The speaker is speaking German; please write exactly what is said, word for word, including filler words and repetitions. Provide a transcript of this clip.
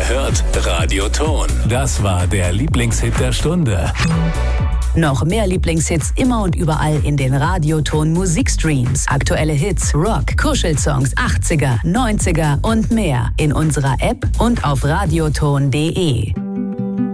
hört Radioton. Das war der Lieblingshit der Stunde. Noch mehr Lieblingshits immer und überall in den Radioton Musikstreams. Aktuelle Hits, Rock, Kuschelsongs, achtziger, neunziger und mehr in unserer App und auf radioton punkt de.